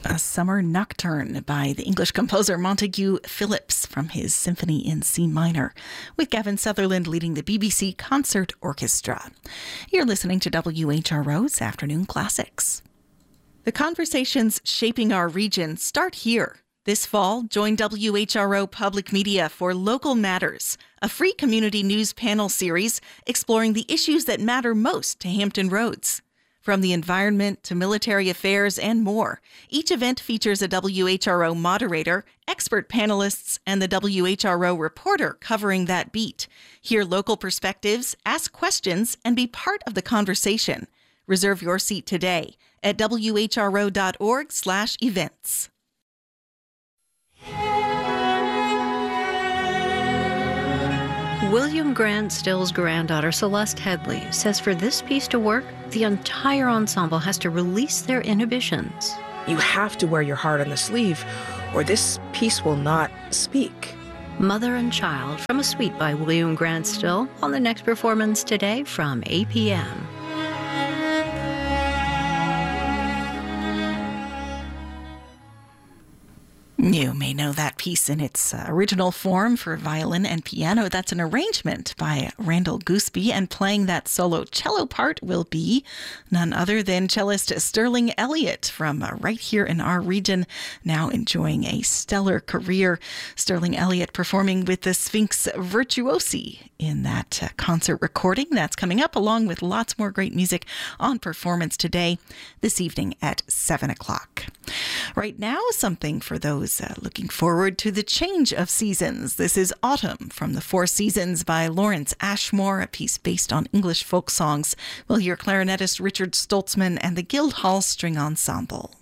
A Summer Nocturne by the English composer Montague Phillips from his Symphony in C minor, with Gavin Sutherland leading the BBC Concert Orchestra. You're listening to WHRO's Afternoon Classics. The conversations shaping our region start here. This fall, join WHRO Public Media for Local Matters, a free community news panel series exploring the issues that matter most to Hampton Roads. From the environment to military affairs and more, each event features a WHRO moderator, expert panelists, and the WHRO reporter covering that beat. Hear local perspectives, ask questions, and be part of the conversation. Reserve your seat today at whro.org/events. William Grant Still's granddaughter, Celeste Headley, says for this piece to work, the entire ensemble has to release their inhibitions. You have to wear your heart on the sleeve, or this piece will not speak. Mother and Child from a suite by William Grant Still on the next performance today from 8 p.m. You may know that piece in its original form for violin and piano. That's an arrangement by Randall Gooseby, and playing that solo cello part will be none other than cellist Sterling Elliott from right here in our region, now enjoying a stellar career. Sterling Elliott performing with the Sphinx Virtuosi in that concert recording. That's coming up, along with lots more great music on performance today, this evening at 7 o'clock. Right now, something for those looking forward to the change of seasons. This is Autumn from the Four Seasons by Lawrence Ashmore, a piece based on English folk songs. We'll hear clarinetist Richard Stoltzman and the Guildhall String Ensemble.